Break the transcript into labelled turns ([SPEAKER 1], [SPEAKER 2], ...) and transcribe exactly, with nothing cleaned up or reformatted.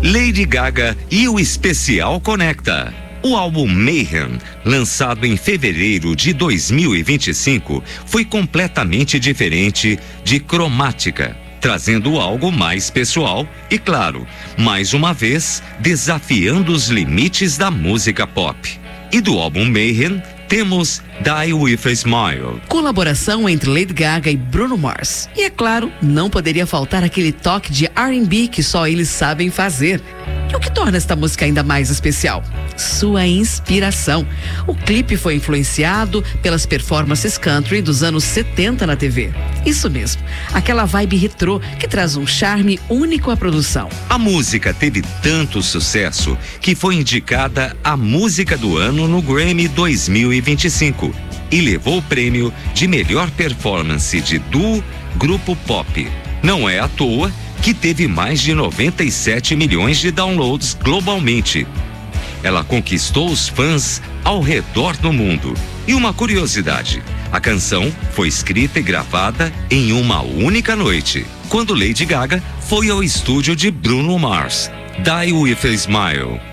[SPEAKER 1] Lady Gaga e o Especial Conecta. O álbum Mayhem, lançado em fevereiro de dois mil e vinte e cinco, foi completamente diferente de Cromática, trazendo algo mais pessoal e, claro, mais uma vez, desafiando os limites da música pop. E do álbum Mayhem, temos Die With a Smile.
[SPEAKER 2] Colaboração entre Lady Gaga e Bruno Mars. E é claro, não poderia faltar aquele toque de R and B que só eles sabem fazer. E o que torna esta música ainda mais especial? Sua inspiração. O clipe foi influenciado pelas performances country dos anos setenta na T V. Isso mesmo, aquela vibe retrô que traz um charme único à produção.
[SPEAKER 1] A música teve tanto sucesso que foi indicada a música do ano no Grammy dois mil e vinte e cinco e levou o prêmio de melhor performance de duo grupo pop. Não é à toa que teve mais de noventa e sete milhões de downloads globalmente. Ela conquistou os fãs ao redor do mundo. E uma curiosidade, a canção foi escrita e gravada em uma única noite, quando Lady Gaga foi ao estúdio de Bruno Mars. Die With a Smile.